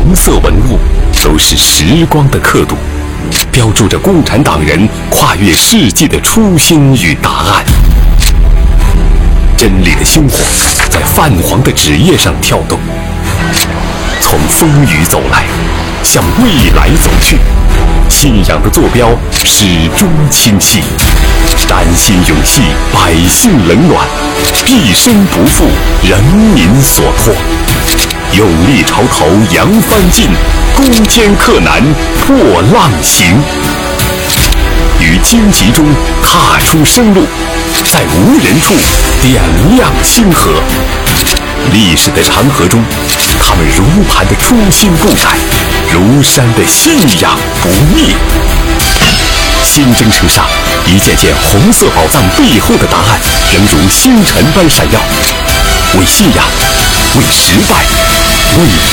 红色纹路都是时光的刻度，标注着共产党人跨越世纪的初心与答案。真理的星火在泛黄的纸页上跳动，从风雨走来，向未来走去。信仰的坐标始终清晰，甘心勇气，百姓冷暖，毕生不负人民所托。勇立潮头扬帆进，攻坚克难破浪行。于荆棘中踏出生路，在无人处点亮星河。历史的长河中，他们如磐的初心不改，如山的信仰不灭。新征程上，一件件红色宝藏背后的答案，仍如星辰般闪耀。为信仰，为时代，为